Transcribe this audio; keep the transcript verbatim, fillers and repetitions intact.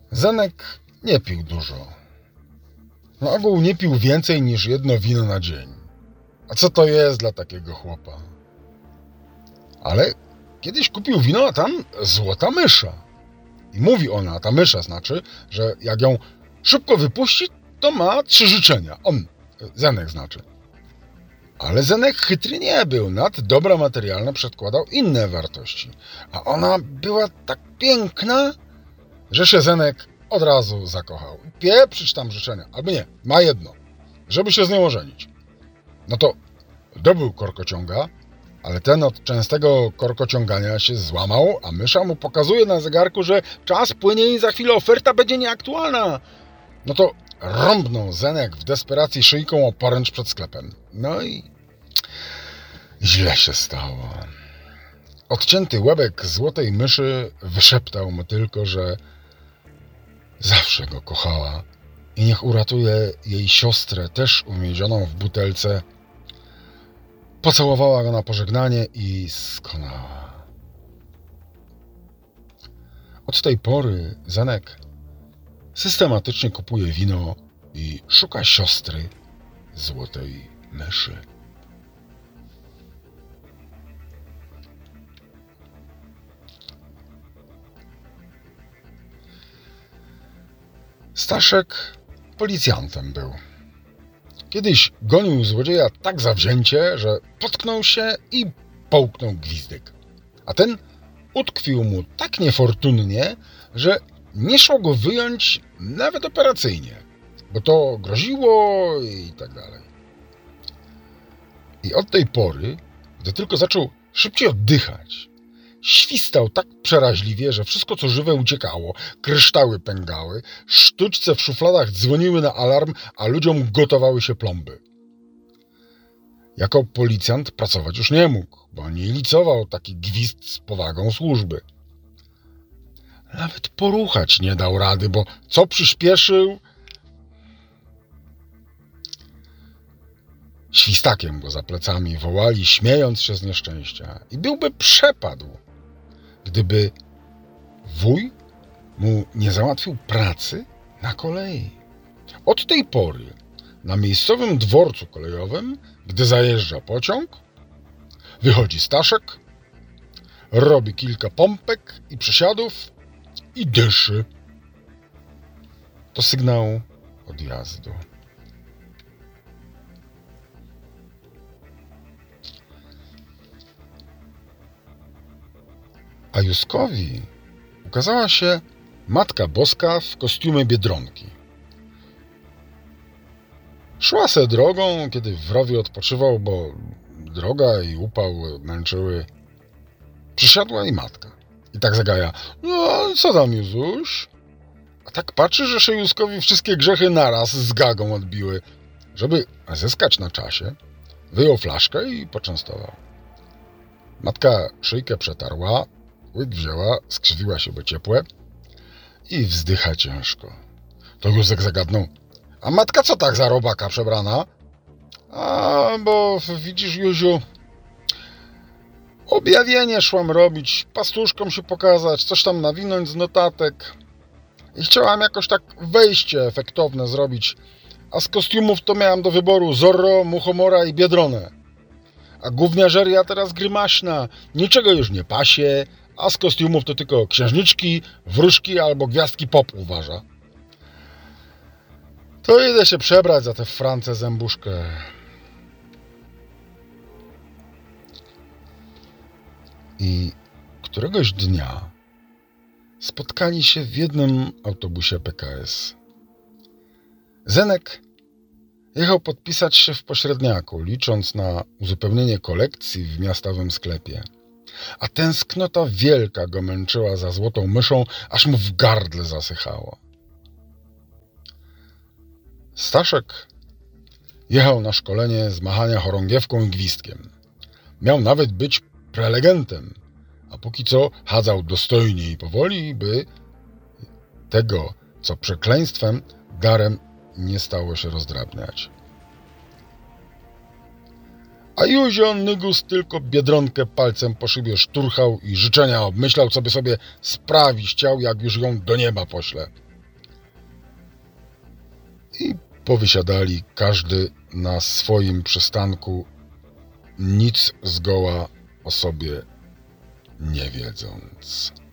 Zenek nie pił dużo. Na ogół nie pił więcej niż jedno wino na dzień. A co to jest dla takiego chłopa? Ale kiedyś kupił wino, a tam złota mysza. I mówi ona, ta mysza znaczy, że jak ją szybko wypuści, to ma trzy życzenia. On, Zenek znaczy. Ale Zenek chytry nie był, nad dobra materialne przedkładał inne wartości. A ona była tak piękna, że się Zenek od razu zakochał. Pieprzyć tam życzenia, albo nie, ma jedno, żeby się z nią ożenić. No to dobył korkociąga, ale ten od częstego korkociągania się złamał, a mysza mu pokazuje na zegarku, że czas płynie i za chwilę oferta będzie nieaktualna. No to rąbnął Zenek w desperacji szyjką o poręcz przed sklepem. No i źle się stało. Odcięty łebek złotej myszy wyszeptał mu tylko, że zawsze go kochała i niech uratuje jej siostrę, też uwięzioną w butelce. Pocałowała go na pożegnanie i skonała. Od tej pory Zenek systematycznie kupuje wino i szuka siostry złotej myszy. Staszek policjantem był. Kiedyś gonił złodzieja tak zawzięcie, że potknął się i połknął gwizdek. A ten utkwił mu tak niefortunnie, że nie szło go wyjąć nawet operacyjnie, bo to groziło i tak dalej. I od tej pory, gdy tylko zaczął szybciej oddychać, świstał tak przeraźliwie, że wszystko co żywe uciekało, kryształy pęgały, sztuczce w szufladach dzwoniły na alarm, a ludziom gotowały się plomby. Jako policjant pracować już nie mógł, bo nie licował taki gwizd z powagą służby. Nawet poruchać nie dał rady, bo co przyspieszył? Świstakiem go za plecami wołali, śmiejąc się z nieszczęścia. I byłby przepadł, gdyby wuj mu nie załatwił pracy na kolei. Od tej pory na miejscowym dworcu kolejowym, gdy zajeżdża pociąg, wychodzi Staszek, robi kilka pompek i przysiadów i dyszy. To sygnał odjazdu. A Józkowi ukazała się Matka Boska w kostiumie Biedronki. Szła se drogą, kiedy w rowie odpoczywał, bo droga i upał męczyły. Przysiadła i matka. I tak zagaja: no, co tam, Józuś? A tak patrzy, że się Józkowi wszystkie grzechy naraz z gagą odbiły. Żeby zyskać na czasie, wyjął flaszkę i poczęstował. Matka szyjkę przetarła, łyk wzięła, skrzywiła się, bo ciepłe i wzdycha ciężko. To Józek zagadnął: a matka co tak za robaka przebrana? A, bo widzisz, Józiu, objawienie szłam robić, pastuszkom się pokazać, coś tam nawinąć z notatek. I chciałam jakoś tak wejście efektowne zrobić, a z kostiumów to miałam do wyboru Zorro, Muchomora i Biedronę. A gówniarzeria teraz grymaśna, niczego już nie pasie, a z kostiumów to tylko księżniczki, wróżki albo gwiazdki pop uważa. To idę się przebrać za tę Francę zębuszkę. I któregoś dnia spotkali się w jednym autobusie P K S. Zenek jechał podpisać się w pośredniaku, licząc na uzupełnienie kolekcji w miastowym sklepie. A tęsknota wielka go męczyła za złotą myszą, aż mu w gardle zasychało. Staszek jechał na szkolenie z machania chorągiewką i gwizdkiem. Miał nawet być prelegentem, a póki co chadzał dostojnie i powoli, by tego, co przekleństwem, darem nie stało się rozdrabniać. A Józio Nygus tylko Biedronkę palcem po szybie szturchał i życzenia obmyślał, co by sobie sprawić chciał, jak już ją do nieba pośle. i powysiadali każdy na swoim przystanku, nic zgoła o sobie nie wiedząc.